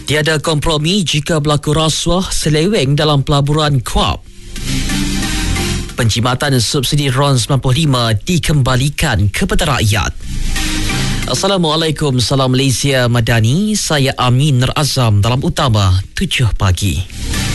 Tiada kompromi jika berlaku rasuah seleweng dalam pelaburan KUAP. Penjimatan subsidi RON 95 dikembalikan kepada rakyat. Assalamualaikum, salam Malaysia Madani. Saya Amin Nur Azam dalam Utama 7 pagi.